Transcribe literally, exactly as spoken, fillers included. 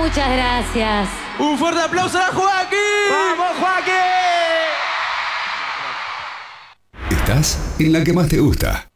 Muchas gracias. Un fuerte aplauso a Joaquín. ¡Vamos, Joaquín! Estás en la que más te gusta.